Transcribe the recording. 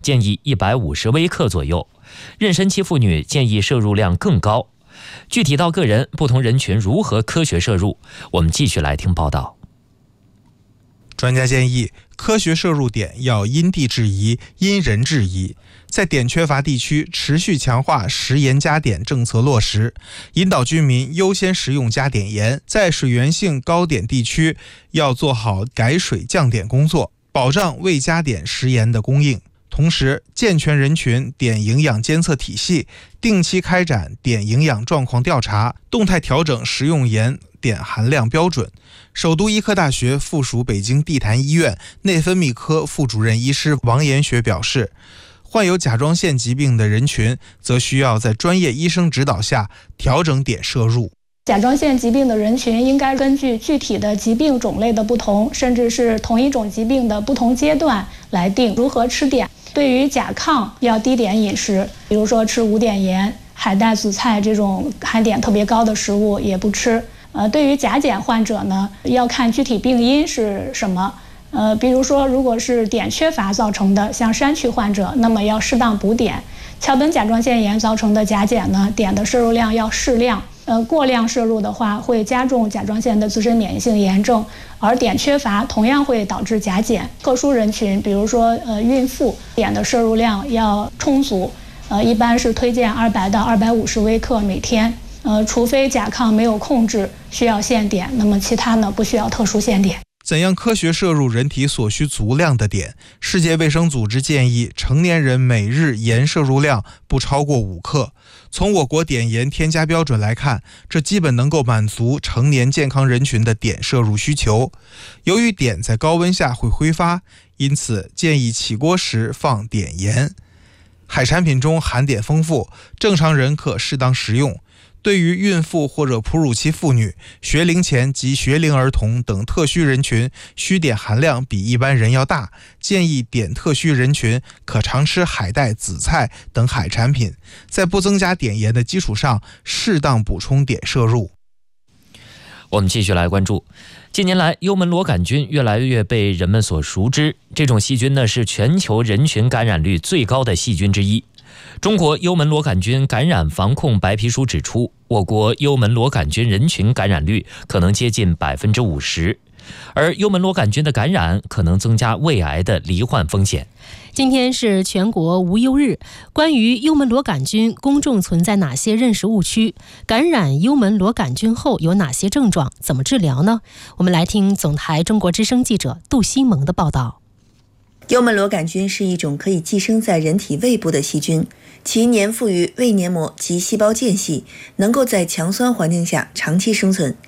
建议150微克左右；妊娠期妇女建议摄入量更高。具体到个人，不同人群如何科学摄入，我们继续来听报道。 专家建议，科学摄入碘要因地制宜、因人制宜。在碘缺乏地区，持续强化食盐加碘政策落实，引导居民优先食用加碘盐。在水源性高碘地区，要做好改水降碘工作，保障未加碘食盐的供应。同时，健全人群碘营养监测体系，定期开展碘营养状况调查，动态调整食用盐碘含量标准。首都医科大学附属北京地坛医院内分泌科副主任医师王延学表示，患有甲状腺疾病的人群则需要在专业医生指导下调整碘摄入。 甲状腺疾病的人群应该根据具体的疾病种类的不同，甚至是同一种疾病的不同阶段来定如何吃碘。对于甲亢要低碘饮食，比如说吃无碘盐、海带、紫菜这种含碘特别高的食物也不吃。对于甲减患者呢，要看具体病因是什么。比如说，如果是碘缺乏造成的，像山区患者，那么要适当补碘。桥本甲状腺炎造成的甲减呢，碘的摄入量要适量。过量摄入的话，会加重甲状腺的自身免疫性炎症，而碘缺乏同样会导致甲减。特殊人群，比如说孕妇，碘的摄入量要充足，一般是推荐200到250微克每天。除非甲亢没有控制，需要限碘，那么其他呢不需要特殊限碘。 怎样科学摄入人体所需足量的碘？世界卫生组织建议成年人每日盐摄入量不超过5克。从我国碘盐添加标准来看，这基本能够满足成年健康人群的碘摄入需求。由于碘在高温下会挥发，因此建议起锅时放碘盐。海产品中含碘丰富，正常人可适当食用。对于孕妇或者哺乳期妇女、学龄前及学龄儿童等特需人群，需碘含量比一般人要大，建议碘特需人群可常吃海带、紫菜等海产品，在不增加碘盐的基础上，适当补充碘摄入。 我们继续来关注，近年来幽门螺杆菌越来越被人们所熟知，这种细菌呢是全球人群感染率最高的细菌之一。中国幽门螺杆菌感染防控白皮书指出，我国幽门螺杆菌人群感染率可能接近50%，而幽门螺杆菌的感染可能增加胃癌的罹患风险。 今天是全国无忧日，关于幽门螺杆菌，公众存在哪些认识误区？感染幽门螺杆菌后有哪些症状？怎么治疗呢？我们来听总台中国之声记者杜西蒙的报道。 幽门螺杆菌是一种可以寄生在人体胃部的细菌，其粘附于胃黏膜及细胞间隙，能够在强酸环境下长期生存。